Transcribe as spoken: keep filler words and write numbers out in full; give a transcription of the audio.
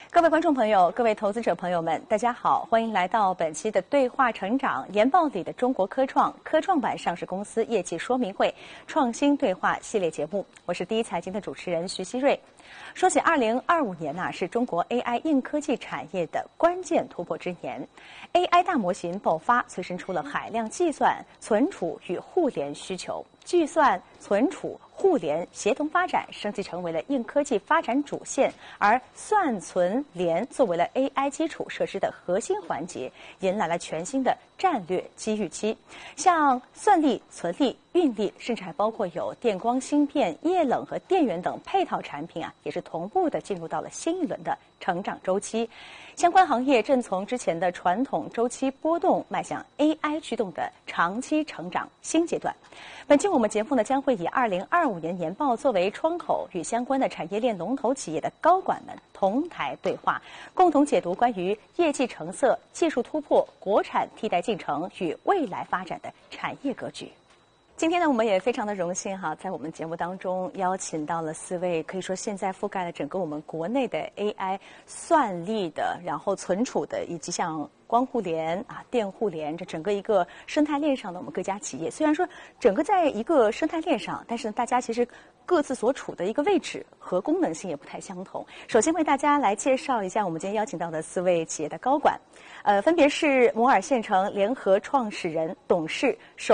各位观众朋友，各位投资者朋友们，大家好，欢迎来到本期的对话成长研报里的中国科创科创板上市公司业绩说明会创新对话系列节目。我是第一财经的主持人徐希瑞。说起二零二五年呐、啊，是中国 A I 硬科技产业的关键突破之年。A I 大模型爆发，催生出了海量计算、存储与互联需求。计算、存储、互联协同发展，升级成为了硬科技发展主线，而算、存、联作为了 A I 基础设施的核心环节，迎来了全新的战略机遇期。像算力、存力、运力，甚至还包括有电光芯片、液冷和电源等配套产品啊，也是同步的进入到了新一轮的成长周期。相关行业正从之前的传统周期波动，迈向 A I 驱动的长期成长新阶段。本期我们节目呢，将会以二零二五年年报作为窗口，与相关的产业链龙头企业的高管们同台对话，共同解读关于业绩成色、技术突破、国产替代进程与未来发展的产业格局。今天呢，我们也非常的荣幸哈，在我们节目当中邀请到了四位可以说现在覆盖了整个我们国内的 A I 算力的，然后存储的，以及像光互联啊、电互联这整个一个生态链上的我们各家企业。虽然说整个在一个生态链上，但是呢，大家其实各自所处的一个位置和功能性也不太相同。首先为大家来介绍一下我们今天邀请到的四位企业的高管，呃，分别是摩尔县城联合创始人、董事、首